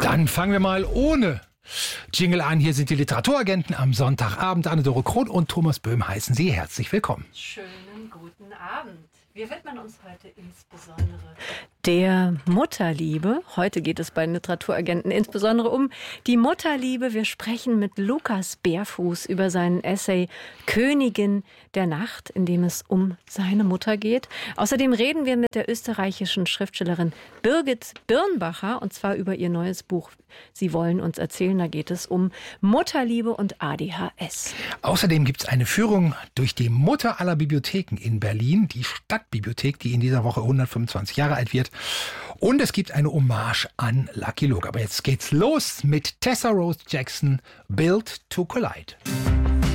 Dann fangen wir mal ohne Jingle an. Hier sind die Literaturagenten am Sonntagabend. Anne-Dore Krohn und Thomas Böhm heißen Sie herzlich willkommen. Schönen guten Abend. Wir widmen uns heute insbesondere der Mutterliebe. Heute geht es bei den Literaturagenten insbesondere um die Mutterliebe. Wir sprechen mit Lukas Bärfuß über seinen Essay Königin der Nacht, in dem es um seine Mutter geht. Außerdem reden wir mit der österreichischen Schriftstellerin Birgit Birnbacher, und zwar über ihr neues Buch Sie wollen uns erzählen. Da geht es um Mutterliebe und ADHS. Außerdem gibt es eine Führung durch die Mutter aller Bibliotheken in Berlin, die Stadtbibliothek, die in dieser Woche 125 Jahre alt wird. Und es gibt eine Hommage an Lucky Luke. Aber jetzt geht's los mit Tessa Rose Jackson, Built to Collide.